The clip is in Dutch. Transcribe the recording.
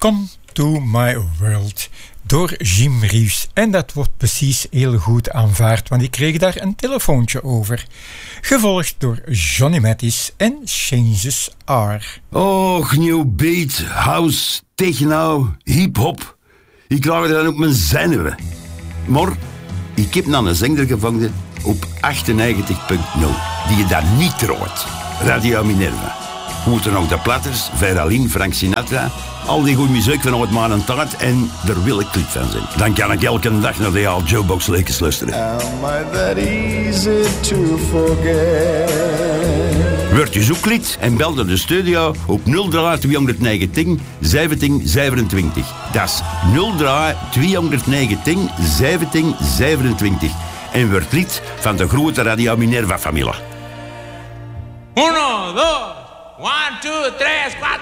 Come to My World door Jim Reeves. En dat wordt precies heel goed aanvaard, want ik kreeg daar een telefoontje over. Gevolgd door Johnny Mathis en Changes Are. Och, new beat, house, techno, hip-hop. Ik krijg er dan op mijn zenuwen. Maar ik heb dan een zender gevonden op 98.0, die je daar niet troot. Radio Minerva. We moeten nog de Platters, Veralin, Frank Sinatra, al die goede muziek vanuit mijn tijd en daar wil ik clip van zijn. Dan kan ik elke dag naar de Al Joe-box lekkers luisteren. Am I that easy to forget? Word je zoeklid en bel naar de studio op 03219 1727. Dat is 03219 1727. En word lid van de grote Radio Minerva-familie. 1, 2, 1, 2, 3, 4.